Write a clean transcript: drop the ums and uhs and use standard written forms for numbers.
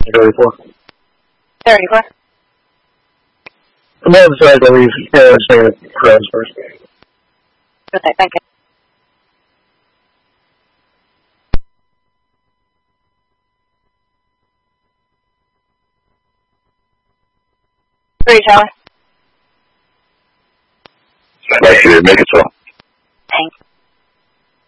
34. 34. I'm on the side to leave Crows first. Okay, thank you. 3 tower. Like you make it so.